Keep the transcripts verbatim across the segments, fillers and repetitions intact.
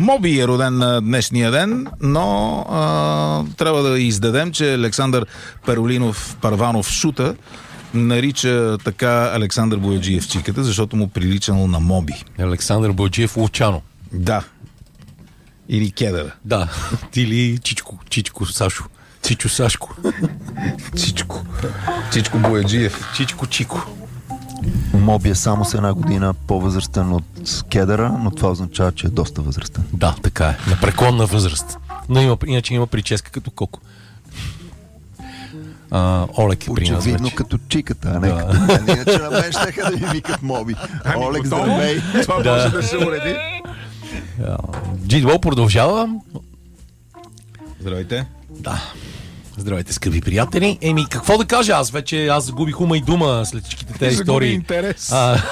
Моби е роден на днешния ден, но а, трябва да издадем, че Александър Перолинов Парванов Шута нарича така Александър Бояджиев чиката, защото му приличало на Моби. Александър Бояджиев Лучано. Да. Или Кедъра. Да. Или Чичко. Чичко Сашо. Чичо Сашко. Чичко. Чичко Бояджиев. Чичко Чико. Моби е само с една година по-възрастен от Кедъра, но това означава, че е доста възрастен. Да, така е. На преклонна възраст. Но има, иначе има прическа като Коко. А, Олег е при нас вече. Очевидно като чиката, а не да. Като мен. Иначе на мен щеха да ми викат Моби. Ами, Олег, здравей. Това да. може да се уреди. Джидбол продължава. Здравейте. Да. Здравейте, скъпи приятели. Еми, какво да кажа аз? Вече аз загубих ума и дума след всичките тези истории. Интерес. А,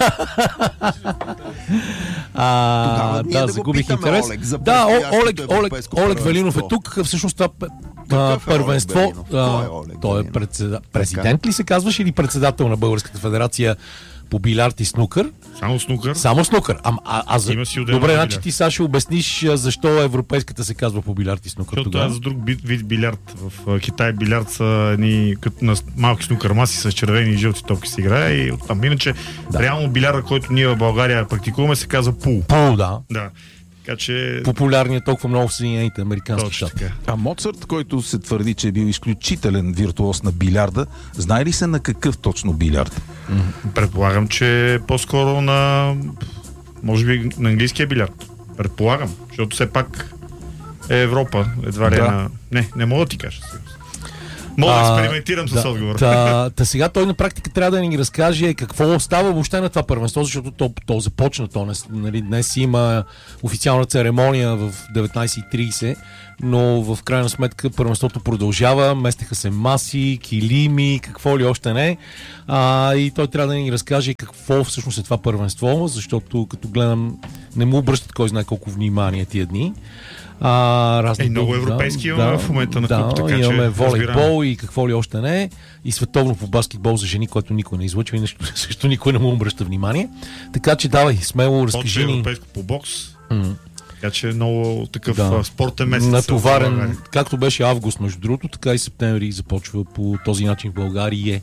а, да, да загубих питаме, интерес. Олег, за да, Олег, Олег, европейско Олег Велинов е първенство. тук. Всъщност това Какъв е първенство. Олег Велинов? Кой е Олег Той е Велинов? председа... президент ли се казваш или председател на Българската федерация по билярд и снукър? Само снукър. Само снукър. А, а, а за... Има си отделно Добре, за значи билярд. ти, Сашо, обясниш а, защо европейската се казва по билярд и снукър Защото тогава. това е за друг вид, вид билярд. В а, Китай билярд са едни като на малки снукър маси с червени и жълти топки се играе и оттам. Иначе Да. реално билярда, който ние в България практикуваме, се казва пул. Пул, да. Да. Така че... Популярният толкова много в Съединените американски Точно щати. така. А Моцарт, който се твърди, че е бил изключителен виртуоз на билярда, знае ли се на какъв точно билярд? Предполагам, че по-скоро на... може би на английския билярд. Предполагам, защото все пак е Европа. Едва ли Да. е на... Не, не мога да ти кажа. Мога да експериментирам да, с отговора. Та, та сега той на практика трябва да ни разкаже какво става въобще на това първенство, защото то, то започна. То, нали, днес има официална церемония в деветнайсет и трийсет, но в крайна сметка първенството продължава, местеха се маси, килими, какво ли още не. А, и той трябва да ни разкаже какво всъщност е това първенство, защото като гледам не му обръщат кой знае колко внимание тия дни. А, разни Е, много други, европейски да, имаме да, в момента на да, куп, така имаме че волейбол разбираме. и какво ли още не, и световно по баскетбол за жени, което никой не излъчва и нещо, също никой не му обръща внимание. Така че давай, смело разкажи Почва ни. европейско по бокс. М. Така че много такъв Да. да. спортен месец. Натоварен, както беше август между другото, така и септември започва по този начин в България.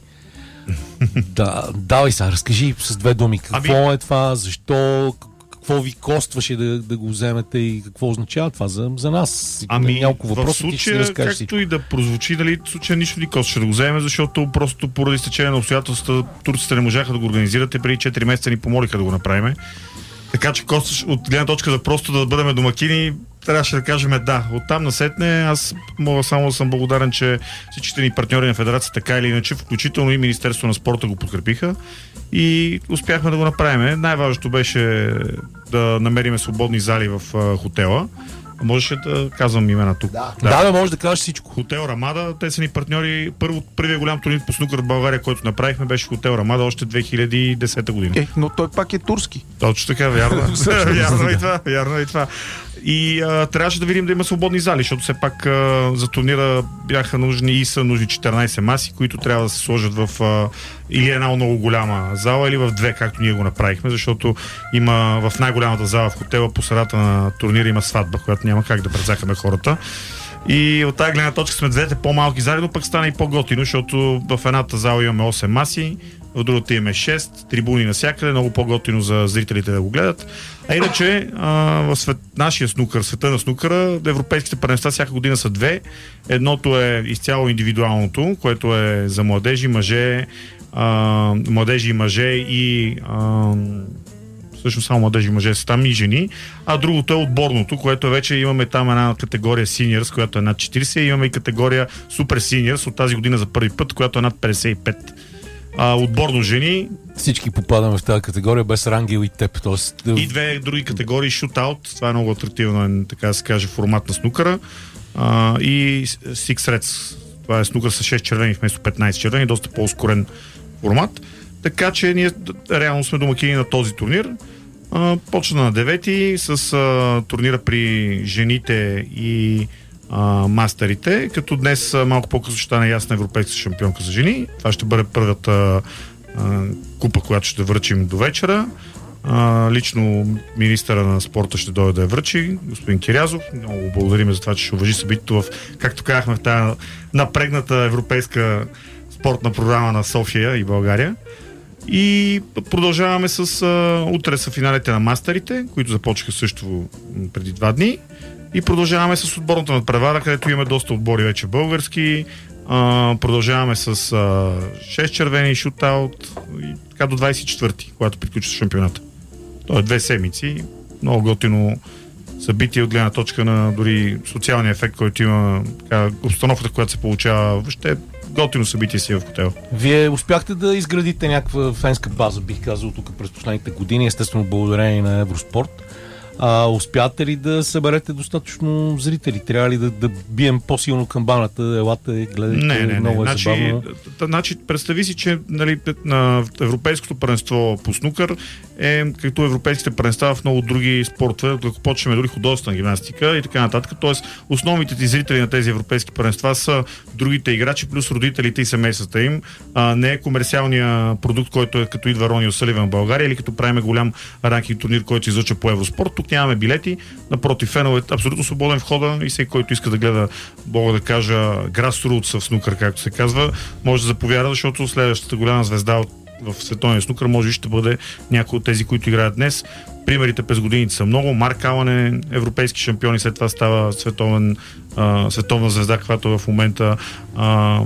Да, давай сега, разкажи с две думи. Какво Ами- е това, защо, какво ви костваше да, да го вземете и какво означава това за, за нас? Ами, Няколко в въпроса ти ще си случая, разкажеш както всичко. и да прозвучи, дали в случая нищо ни костваше да го вземем, защото просто поради стечение на обстоятелствата турците не можаха да го организират и преди четири месеца ни помолиха да го направим. Така че костваш от гледна точка за просто да бъдем домакини, трябваше да кажем да. Оттам насетне аз мога само да съм благодарен, че всичките ни партньори на федерация така или иначе, включително и Министерство на спорта го подкрепиха и успяхме да го направим. Най-важното беше да намерим свободни зали в а, хотела. Можеше да казвам имена тук. Да, да, да, може да кажеш всичко. Хотел Рамада, те са ни партньори. Първо, първият голям турнир по снукър в България, който направихме, беше Хотел Рамада още две хиляди и десета година. Е, но той пак е турски. Точно така, вярно. вярно и това, вярно и това. И а, трябваше да видим да има свободни зали, защото все пак а, за турнира бяха нужни и са нужни четиринайсет маси, които трябва да се сложат в а, или една много голяма зала, или в две, както ние го направихме, защото има в най-голямата зала в хотела по средата на турнира има сватба, която няма как да предзакаме хората. И от тази гледна точка сме двете по-малки зали, но пък стана и по-готино, защото в едната зала имаме осем маси, в другата имаме шест, трибуни навсякъде, много по-готино за зрителите да го гледат. А иначе а, в свет, нашия снукър, света на снукъра, европейските първенства всяка година са две. Едното е изцяло индивидуалното, което е за младежи, мъже, а, младежи и мъже и а, всъщност само младежи и мъже са там и жени, а другото е отборното, което вече имаме там една категория Seniors, която е над четирийсет, и имаме и категория Super Seniors от тази година за първи път, която е над петдесет и пет. А, отборно жени. Всички попадаме в тази категория без Рангел и теб. Тоест... И две други категории шутаут. Това е много атрактивно, така да се каже, формат на снукъра. А, и Six Reds. Това е снукър с шест червени вместо петнайсет червени. Доста по-ускорен формат. Така че ние реално сме домакини на този турнир. А, почна на девети с а, турнира при жените и а, мастерите, като днес а, малко по-късно ще стане ясна европейска шампионка за жени. Това ще бъде първата а, купа, която ще връчим до вечера. А, лично министъра на спорта ще дойде да я връчи, господин Кирязов. Много благодарим за това, че ще уважи събитието в, както казахме, в тази напрегната европейска спортна програма на София и България. И продължаваме с а, утре са финалите на мастерите, които започнаха също преди два дни. И продължаваме с отборната надпревара, където имаме доста отбори вече български. А, продължаваме с а, шест червени, шутаут и така до двадесет и четвърти, когато приключва шампионата. То е две седмици. Много готино събитие от гледна точка на дори социалния ефект, който има, така, обстановката, която се получава. Въобще готино събитие си в хотел. Вие успяхте да изградите някаква фенска база, бих казал, тук през последните години, естествено благодарение на Евроспорт. А, успяте ли да съберете достатъчно зрители? Трябва ли да, да бием по-силно камбаната? Елате, гледайте, не, не, не. много е значи, забавно. Значи, представи си, че нали, на европейското първенство по снукър е като европейските първенства в много други спортове, ако почнем дори художествена гимнастика и така нататък. Тоест, основните ти зрители на тези европейски първенства са другите играчи, плюс родителите и семействата им. А, не е комерциалния продукт, който е като идва Рони Осъливан в България или като правиме голям ранкинг турнир, който се излъчва по Евроспорт. Тук нямаме билети, напротив, фенове е абсолютно свободен входа и всеки, който иска да гледа, мога да кажа, grassroots в снукър, както се казва, може да заповяда, защото следващата голяма звезда в световния снукър може би ще бъде някой от тези, които играят днес. Примерите през годините са много. Марк Алън е европейски шампион и след това става световен, а, световна звезда, каквато в момента а,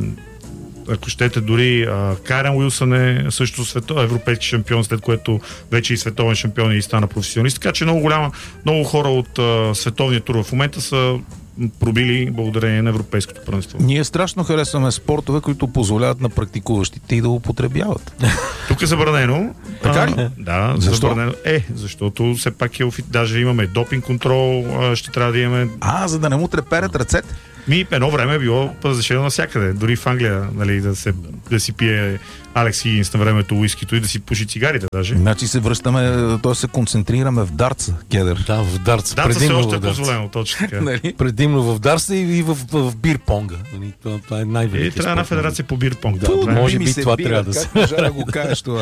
ако щете, дори а, Кайран Уилсън е също свето, европейски шампион, след което вече и световен шампион и стана професионалист. Така че много голяма, много хора от а, световния тур в момента са пробили благодарение на европейското първенство. Ние страшно харесваме спортове, които позволяват на практикуващите и да употребяват. Тук е забранено. Така ли? А, да, защо? Забранено. Е, защото все пак е офи... даже имаме допинг контрол, а, ще трябва да имаме. А, за да не му треперят ръцете? Ми, едно време е било разрешено навсякъде. Дори в Англия, нали, да, се, да си пие Алекс Хигинс на времето уискито и да си пуши цигарите даже. Значи се връщаме, т.е. се концентрираме в дартса, Кедър. Да, в дартса. Дартса все още е позволено, точно така. Нали? Предимно в дартса и в, в, в бирпонга. Това, това е най-великият И трябва една спорт. федерация по бирпонг. Да, това е. може би това трябва да се... се... Как може да го кажеш това?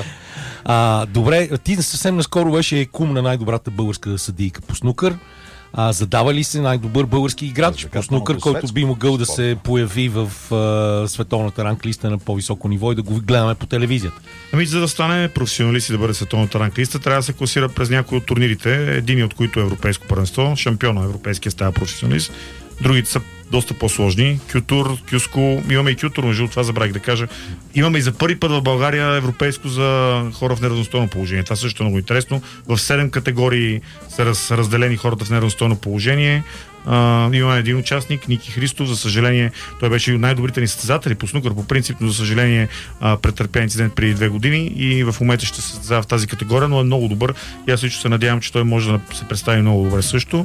А, добре, ти съвсем наскоро беше кум на най-добрата българска съдийка по снукър. А, задава ли се най-добър български играч по снукър, който би могъл да се появи в а, световната ранглиста на по-високо ниво и да го гледаме по телевизията? Ами, за да стане професионалист и да бъде световната ранглиста, трябва да се класира през някои от турнирите, един от които е европейско първенство, шампиона европейския става професионалист. Другите са доста по-сложни. Кютур, Кюско, имаме и Кютур, между това забравих да кажа. Имаме и за първи път в България европейско за хора в неравностойно положение. Това също е много интересно. В седем категории са раз, разделени хората в неравностойно положение. Uh, имаме един участник, Ники Христов, за съжаление, той беше от най-добрите ни състезатели по снукър, по принцип, но за съжаление uh, претърпя инцидент преди две години и в момента ще се състезава в тази категория, но е много добър и аз лично се надявам, че той може да се представи много добре също.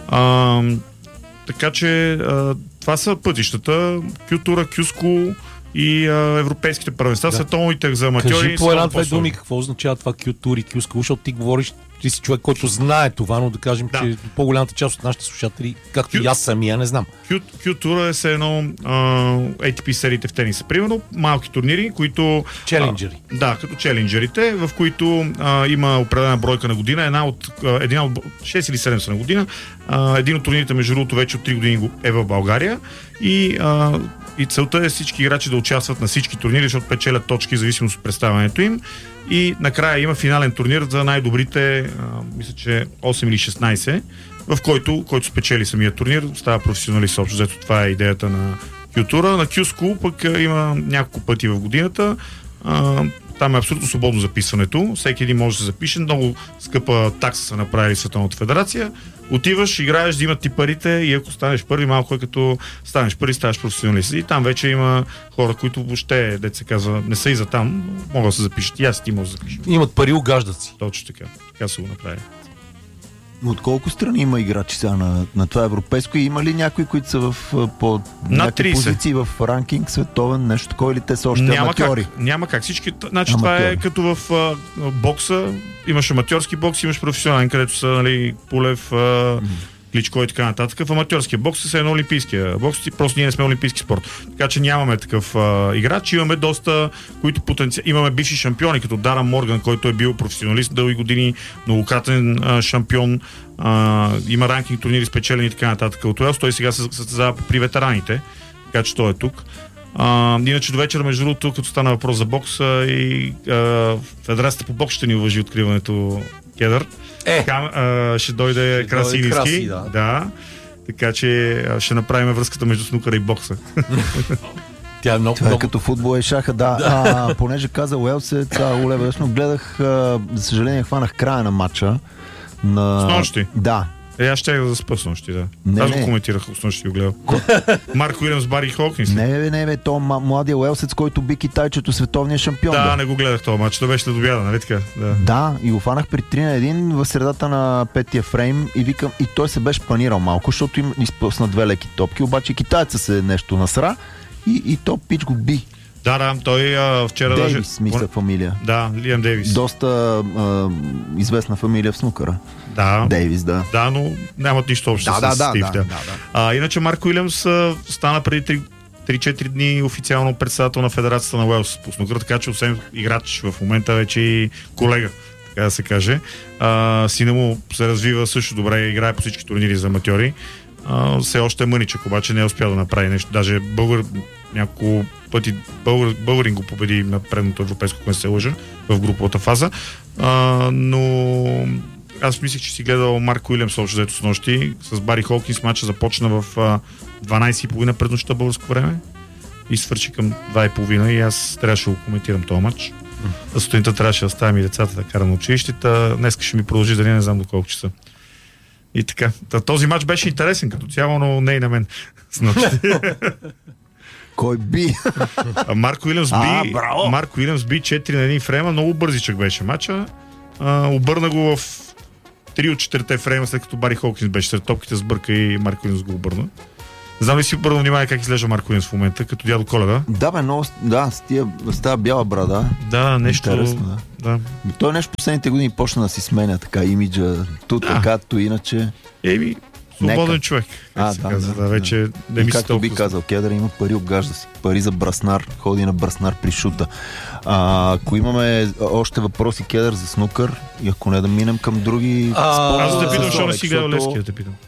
Uh, така че а, това са пътищата. Кютура, Кюско и а, европейските първенства, да. Световните за аматьори. Кажи по една-две думи какво означава това Кютур и Кюско, защото ти говориш, ти си човек, който знае това, но да кажем, да. Че по-голямата част от нашите слушатели, както Кю... и аз самия, не знам. Кютура е се едно Ей Ти Пи сериите в тениса. Примерно малки турнири, които... Челенджери. А, да, като челенджерите, в които а, има определена бройка на година, една от, а, една от шест или седем са на година. А, един от турнирите, между другото, вече от три години е в България и а, и целта е всички играчи да участват на всички турнири, защото печелят точки в зависимост от представянето им. И накрая има финален турнир за най-добрите, а, мисля, че осем или шестнайсет, в който, който спечели самия турнир, става професионалист общо. Зато това е идеята на Кютура. На Кюско пък а, има няколко пъти в годината. А, там е абсолютно свободно записването. Всеки един може да се запише. Много скъпа такса са направили Световната федерация. Отиваш, играеш, взимат ти парите и ако станеш първи, малко е като станеш първи, ставаш професионалист. И там вече има хора, които въобще, дето се казва, не са и за там, могат да се запишат. И аз ти може да запишем. Имат пари, угаждат си. Точно така. Така се го направи. От колко страни има играчи сега на, на това европейско и има ли някои, които са в по някакви позиции в ранкинг световен, нещо такова, или те са още няма аматьори? Как, няма как. Всички, значи това е като в а, бокса, имаш аматьорски бокс, имаш професионален, където са, нали, Пулев, а, Кличко и така нататък. В аматьорския бокс е едно олимпийския бокс, просто ние не сме олимпийски спорт. Така че нямаме такъв а, играч. Имаме доста, които потенци... Имаме бивши шампиони, като Дара Морган, който е бил професионалист дълги години, многократен а, шампион. А, има ранкинг турнири спечелени и така нататък. От Уелс той сега се състезава при ветераните, така че той е тук. А, иначе до вечера, между другото, като стана въпрос за бокс, и а, Федерацията по бокс ще ни уважи откриването Кедър. Е. Така, а, ще дойде ще Красински. Краси, да. да. Така че ще направим връзката между снукъра и бокса. Тя е много, Това е много... като футбол и шаха, да. А, понеже каза Уелс, е това улевесно. Гледах, а, за съжаление, хванах края на матча. На... С нощи? Да. Е, аз ще да заспа с нощи, да. Не, аз не. го коментирах, с нощи го гледал. Марк Уилямс, Бари Хокинс. Не, бе, не, бе, то младия Уелсец, който би китайчето, световния шампион. Да, бе. не го гледах този матч. Това беше след обяда, нали така? Да. Да, и го фанах при три на един в средата на петия фрейм и викам, и той се беше панирал малко, защото им изпусна две леки топки, обаче китайца се нещо насра и, и то пич го би. Да, да, той а, вчера Дейвис, даже... мисля фамилия. Да, Лиам Дейвис. Доста а, известна фамилия в снукъра. Да. Дейвис, да. Да, но нямат нищо общо Да, с да, Стив. да, да, да, да. А, иначе Марк Уилямс а, стана преди три-четири дни официално председател на Федерацията на Уелс по снукър, така че освен играч в момента вече и колега, така да се каже. А, сина му се развива също добре, играе по всички турнири за аматьори. А, все още е мъничък, обаче не е успял да направи нещо. Даже българ няколко пъти българ, българин го победи на предното европейско, когато се лъжа, в груповата фаза. А, но аз мислех, че си гледал Марк Уилямс общо взето с нощи. С Бари Холкинс матча започна в а, дванайсет и половина пред нощта българско време и свърши към два и половина и аз трябваше да го коментирам този матч. За сутринта трябваше да оставям и децата да карам на училищата. Днеска ще ми продължи да не знам до колко часа. И така. Този матч беше интересен като цяло, но не и на мен с нощи. Кой би? Марк Уилямс би, Марк Уилямс би четири на един фрейма, много бързичък беше матча. А, обърна го в три от четирите фрейма, след като Бари Холкинс беше сред топките, сбърка и Марк Уилямс го обърна. Знам ли си обърна внимание как изглежда Марк Уилямс в момента, като дядо Коледа? Да, бе, много, да, с, тия, с тази бяла брада. Да, нещо... Интересно, да. да. Той нещо последните години почна да си сменя така имиджа, тут да. така, то иначе. Еми, свободен Нека. човек. А, да, да, каза, да, да, вече да. не ми се както би толкова... казал Кедър, има пари, обгажда си. Пари за браснар, ходи на браснар при шута. А, ако имаме още въпроси, Кедър, за снукър, и ако не да минем към други А, спортове, Аз да те питам, за защо не Славек, си гледал защото- Левски, да те питам.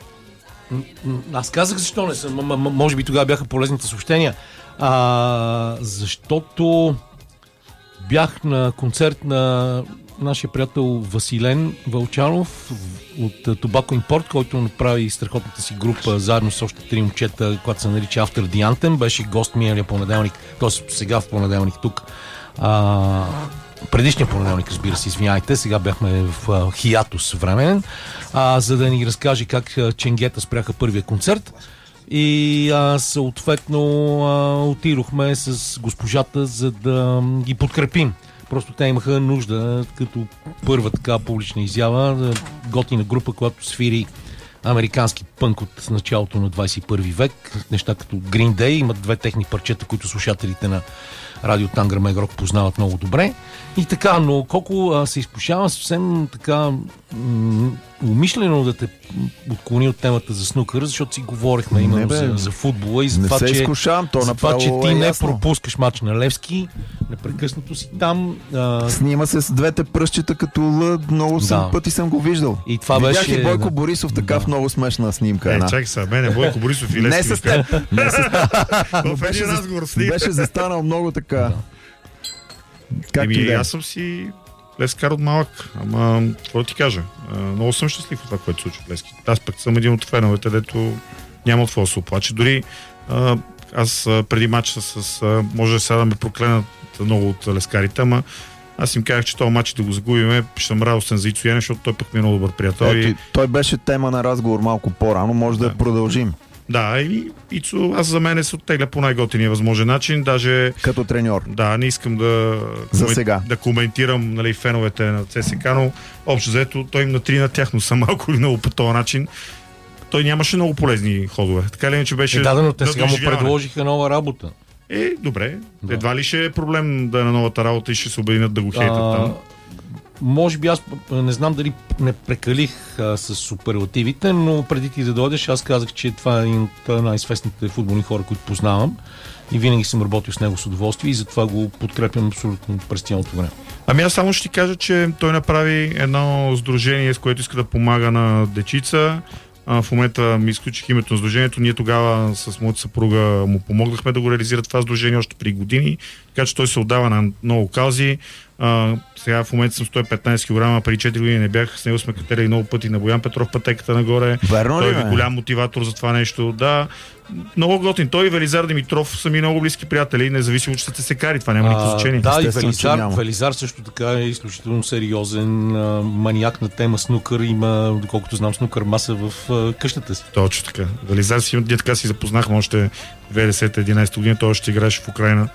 Аз казах защо не съм. М- м- може би тогава бяха полезните съобщения. А, защото бях на концерт на нашия приятел Василен Вълчанов от Tobacco Import, който направи страхотната си група заедно с още три момчета, която се нарича After the Anthem. Беше гост миналия понеделник, т.е. сега в понеделник тук. А, предишния понеделник, разбира се, извиняйте, сега бяхме в а, хиатус временен, а, за да ни разкаже как а, Ченгета спряха първия концерт. И а, съответно а, отидохме с госпожата, за да ги подкрепим. Просто те имаха нужда, като първа така публична изява, да готина група, която свири американски пънк от началото на двайсет и първи век. Неща като Green Day, имат две техни парчета, които слушателите на радио Тангра Мегрок познават много добре. И така, но колко а, се изкушава съвсем така м- умишлено да те отклони от темата за снукър, защото си говорихме именно Не, бе, за, за футбола и за не това, се че, изкушавам, то за това, направо че ти е не ясно. пропускаш мач на Левски, непрекъснато си там. А, Снима се с двете пръстчета като Л, много съм, Да. пъти съм го виждал. И това Видях беше- и Бойко да. Борисов, така Да. в много смешна снимка. Е, една. чакай сега, мене Бойко Борисов и Левски. Не с теб. Не с теб. В един за- разговор с них. беше застанал много така. Както и Еми, да е. аз съм си лескар от малък. Ама, какво да ти кажа? А, много съм щастлив от това, което се случва в Левски. Аз пък съм един от феновете, дето няма от какво да се оплаче. Дори а, аз а, преди матча с... А, може сега да ме прокленат много от лескарите, ама аз им казах, че този матч да го загубиме, ще съм радостен за Ицо Яне, защото той пък ми е много добър приятел. Ето, И, той беше тема на разговор малко по-рано, може да, Да. я продължим да, и Ицо, аз за мен се оттегля по най-готиния възможен начин. Даже като треньор. да, не искам да, За комен- сега. да коментирам, нали, феновете на ЦСКА, но общо взето той им натри на тях, но са малко или много по този начин. Той нямаше много полезни ходове. Така ли иначе беше... е, да, но те сега му доживяване. предложиха нова работа. Е, добре. Да. Едва ли ще е проблем да е на новата работа и ще се обединят да го хейтат А, там. може би аз не знам дали не прекалих а, с суперлативите, но преди ти да дойдеш, аз казах, че това е един от най-известните футболни хора, които познавам и винаги съм работил с него с удоволствие и затова го подкрепям абсолютно през цялото време. Ами аз само ще ти кажа, че той направи едно сдружение, с което иска да помага на дечица. А, в момента ми изключих името на сдружението. Ние тогава с моята съпруга му помогнахме да го реализира това сдружение още преди години, така че той се отдава на много каузи. А, сега в момента съм сто и петнайсет килограма, преди четири години не бях, с него сме катерили много пъти на Боян Петров пътеката нагоре. Верно Той ли, е голям мотиватор за това нещо. Да, много готин. Той и Велизар Димитров са ми много близки приятели, независимо, че сте се кари, това няма никакво значение. Да, и Естествено, че Велизар, няма. Велизар също така е изключително сериозен а, маниак на тема снукър. Има, доколкото знам, снукър маса в а, къщата си. Точно така. Велизар си, ние така си запознахме още две хиляди и десета единайсета година, той още играеше в Украйна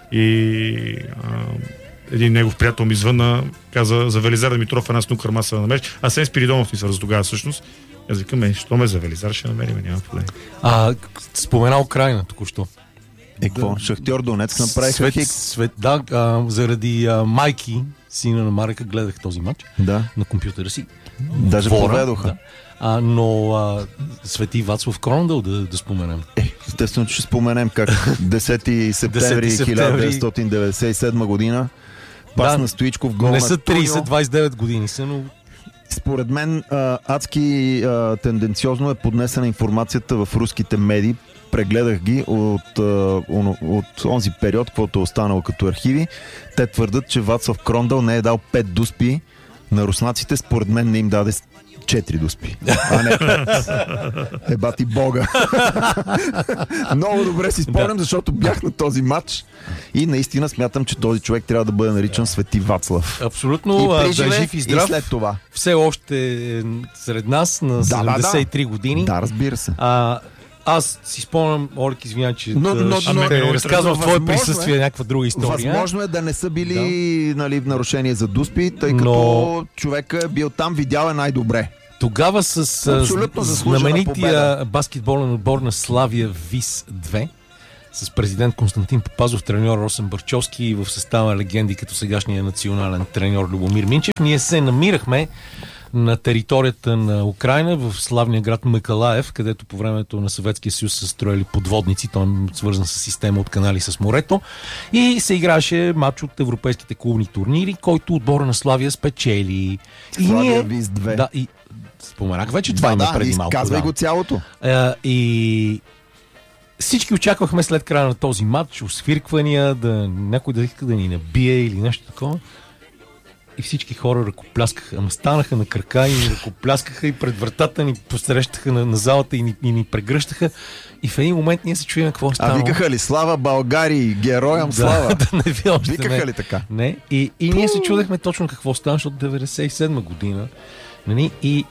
и а, един негов приятел ми звънна, каза за Велизар Димитров една снукър маса да намериш. А Сен Спиридонов ми свърза тогава всъщност. Аз викам, е, що ме за Велизар ще намерим, няма проблем. А, спомена Украйна току-що. Е, какво? Шахтьор Донецк направиха Свет, хик. свет, да, а, заради а, Майки, сина на Марека, гледах този матч Да, на компютъра си. даже Двора, поведоха. да. А, но а, Свети Вацлав Крондъл да, да споменем. Е, естествено, че ще споменем как десети септември хиляда деветстотин деветдесет и седма година пас Да, на Стоичков, гол Не на са трийсет, Тунио. двайсет и девет години са, но Според мен а, адски а, тенденциозно е поднесена информацията в руските медии. Прегледах ги от, а, от, от онзи период, каквото е останало като архиви. Те твърдат, че Вацлав Крондъл не е дал пет дуспи на руснаците. Според мен не им даде четири дуспи. А не пет. Еба ти бога. Много добре си спомням, защото бях на този матч и наистина смятам, че този човек трябва да бъде наричан Свети Вацлав. абсолютно И а, да е приживе, жив и и здрав. след това. Все още е сред нас на да, седемдесет и три да. години. Да, разбира се. А, аз си спомням, Олег, извинявай, че Но- но- ще но- те но- разказвам в твое възможно присъствие е- някаква друга история. Възможно е да не са били нали, в нарушение за дуспи, тъй като Но- човека е бил там, видял е най-добре. Тогава с а, Абсолютно заслужена знаменития победа. баскетболен отбор на Славия ВИС две, с президент Константин Папазов, треньор Росен Барчовски и в състава легенди като сегашния национален треньор Любомир Минчев, ние се намирахме на територията на Украйна, в славния град Миколаев, където по времето на Съветския съюз са строили подводници, той е свързан с система от канали с морето, и се играше матч от европейските клубни турнири, който отбора на Славия спечели. И Славия ВИС две. Да, и споменах вече това Да, има да, преди малко. изказвай Да. го цялото. А, и всички очаквахме след края на този матч освирквания, да някой да иска да ни набие или нещо такова. И всички хора ръкопляскаха, ама станаха на крака и ни ръкопляскаха и пред вратата ни посрещаха на, на залата и ни, и ни прегръщаха. И в един момент ние се чуем какво е А станало. викаха ли слава Българии, героям слава? Да, да не ви още Викаха не. ли така? Не. И, и ние се чудехме точно какво стана, защото деветдесет и седма година. Нали? И,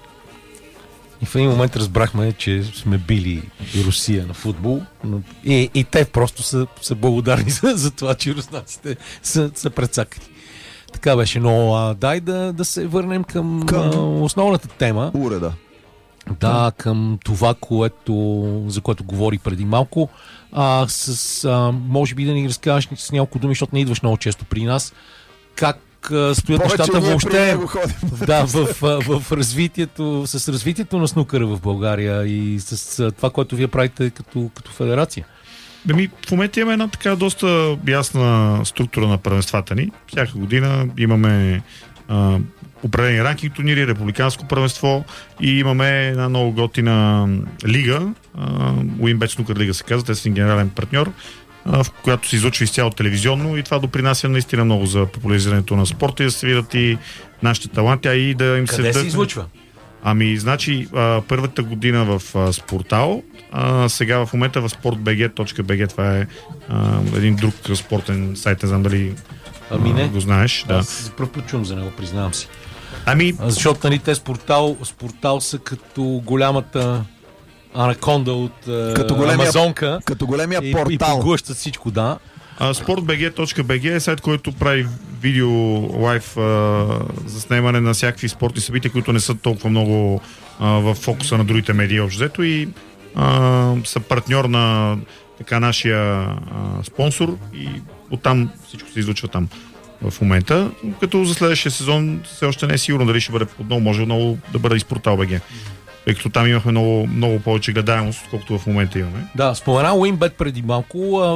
и в един момент разбрахме, че сме били и Русия на футбол. Но, и, и те просто са, са благодарни за, за това, че руснаците са, са прецакани. Така беше, но а, дай да, да се върнем към, Към? А, основната тема. Уреда. Да, към това, което, за което говори преди малко. А, с, а, може би да ни разкажеш с няколко думи, защото не идваш много често при нас. Как а, стоят Повече нещата ние при въобще него ходим. да, в, в, в развитието, с развитието на снукъра в България и с а, това, което вие правите като, като федерация? Ами, в момента имаме една така доста ясна структура на първенствата ни. Всяка година имаме а, определени ранкинг турнири, републиканско първенство и имаме една много готина лига, Уинбет Снукър лига се казва, те са генерален партньор, а, в която се излъчва изцяло телевизионно и това допринася наистина много за популяризирането на спорта и да се видят и нашите таланти, а и да им се... Къде се вдъхне- излучва? Ами, значи, а, първата година в а, Спортал, а, сега в момента в спортбг точка би джи, това е а, един друг спортен сайт, не знам дали Ами не. а, го знаеш. Да. Аз за пръв път чувам за него, признавам си. Ами, А, защото нали, те спортал, спортал са като голямата анаконда от а, Като големия- Амазонка Като големия и, и портал. поглъщат всичко, да. спортбг точка би джи е сайт, който прави видео лайв а, за снимане на всякакви спортни събития, които не са толкова много а, в фокуса на другите медии общо взето и а, са партньор на така нашия а, спонсор и оттам всичко се излучва там. в момента, като за следващия сезон все още не е сигурно дали ще бъде отново, може много да бъде из Портал БГ. Тъй като там имахме много, много повече гледаемост, отколкото в момента имаме. Да, спомена WinBet преди малко.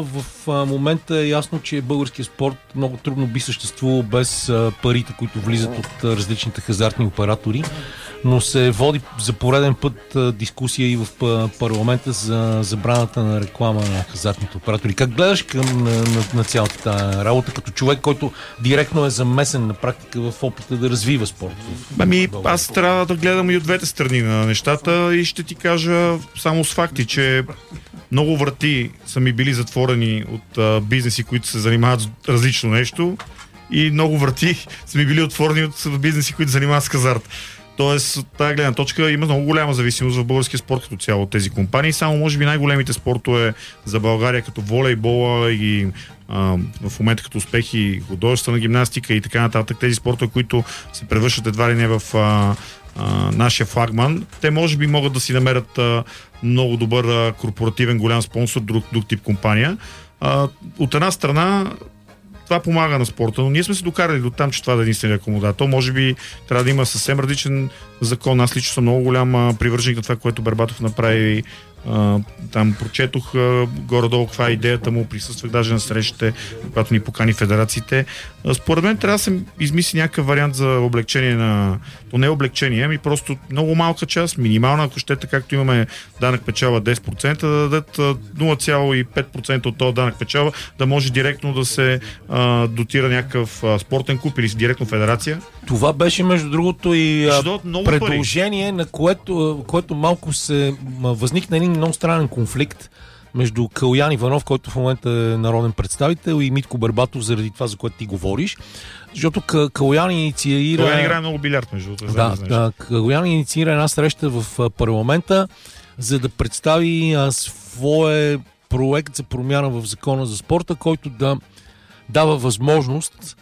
В момента е ясно, че българския спорт много трудно би съществувал без парите, които влизат от различните хазартни оператори, но се води за пореден път дискусия и в парламента за забраната на реклама на хазартните оператори. Как гледаш към на, на, на цялата тази работа, като човек, който директно е замесен на практика в опита да развива спорт? Ами, аз трябва да гледам и от двете страни на нещата и ще ти кажа само с факти, че много врати са ми били затворени от а, бизнеси, които се занимават с различно нещо, и много врати са ми били отворени от бизнеси, които се занимават с хазарт. Тоест, от тази гледна точка има много голяма зависимост в българския спорт като цяло от тези компании. Само може би най-големите спортове за България, като волейбола и а, в момента като успехи художествена гимнастика и така нататък, тези спортове, които се превръщат едва ли не в а, а, нашия флагман, те може би могат да си намерят а, много добър а, корпоративен голям спонсор, друг, друг тип компания. А, от една страна това помага на спорта, но ние сме се докарали до там, че това да е единствения акомодатор. Може би трябва да има съвсем различен закон. Аз лично съм много голям привърженик на това, което Бербатов направи. А, там прочетох а, горе-долу каква е идеята му, присъствах даже на срещите, когато ни покани федерациите. А, според мен трябва да се измисли някакъв вариант за облегчение на... То не е облегчение, ами просто много малка част, минимална, ако щете, както имаме данък печала десет процента, да дадат нула цяло и пет процента от този данък печала, да може директно да се а, дотира някакъв а, спортен клуб или директно федерация. Това беше, между другото, и а, предложение, пари. на което, което малко се възникна един много странен конфликт между Калоян Иванов, който в момента е народен представител, и Митко Бербатов, заради това, за което ти говориш. Защото Калоян инициира... Калоян играе много билярд, между другото. Да, да, Калоян инициира една среща в парламента, за да представи а, свой проект за промяна в закона за спорта, който да дава възможност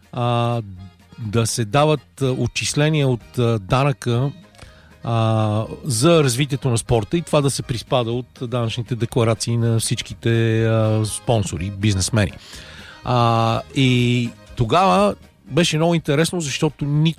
а, да се дават отчисления от а, данъка а, за развитието на спорта и това да се приспада от данъчните декларации на всичките а, спонсори, бизнесмени. А, и тогава беше много интересно, защото ни,